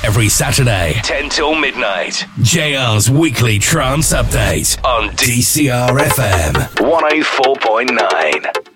every Saturday, 10 till midnight. JR's weekly trance update on DCR FM 104.9.